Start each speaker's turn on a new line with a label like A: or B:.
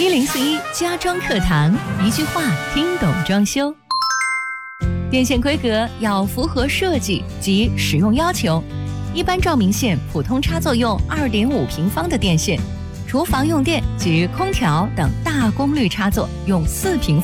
A: 1041家装课堂，一句话听懂装修。电线规格要符合设计及使用要求，一般照明线普通插座用2.5平方的电线，厨房用电及空调等大功率插座用4平方。